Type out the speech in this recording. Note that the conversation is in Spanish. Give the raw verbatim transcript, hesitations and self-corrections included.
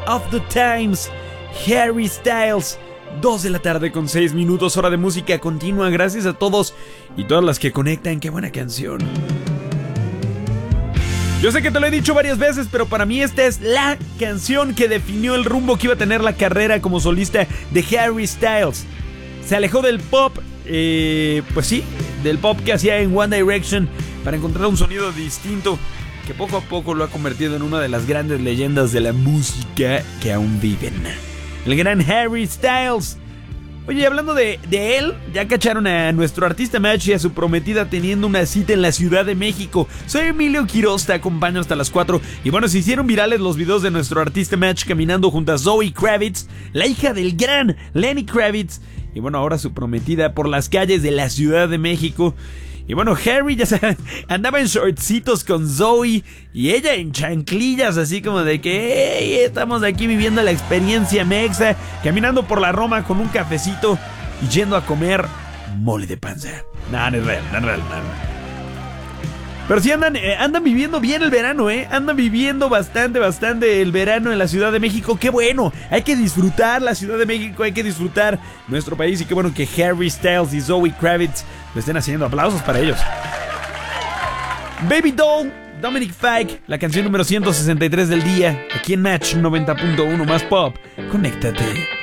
of the Times, Harry Styles. Dos de la tarde con seis minutos, hora de música continua. Gracias a todos y todas las que conectan. Qué buena canción. Yo sé que te lo he dicho varias veces, pero para mí esta es la canción que definió el rumbo que iba a tener la carrera como solista de Harry Styles. Se alejó del pop, eh, pues sí, del pop que hacía en One Direction para encontrar un sonido distinto que poco a poco lo ha convertido en una de las grandes leyendas de la música que aún viven. El gran Harry Styles. Oye, hablando de, de él, ya cacharon a nuestro artista match y a su prometida teniendo una cita en la Ciudad de México. Soy Emilio Quiroz, te acompaño hasta las cuatro. Y bueno, se hicieron virales los videos de nuestro artista match caminando junto a Zoe Kravitz, la hija del gran Lenny Kravitz. Y bueno, ahora su prometida por las calles de la Ciudad de México. Y bueno, Harry ya saben, andaba en shortcitos con Zoe y ella en chanclillas, así como de que hey, estamos aquí viviendo la experiencia mexa, caminando por la Roma con un cafecito y yendo a comer mole de panza. No, no es real, no es real, no. Pero sí andan, eh, andan viviendo bien el verano, ¿eh? Andan viviendo bastante, bastante el verano en la Ciudad de México. ¡Qué bueno! Hay que disfrutar la Ciudad de México, hay que disfrutar nuestro país. Y qué bueno que Harry Styles y Zoe Kravitz lo estén haciendo. Aplausos para ellos. Baby Doll, Dominic Fike, la canción número ciento sesenta y tres del día. Aquí en Match noventa punto uno más pop. Conéctate.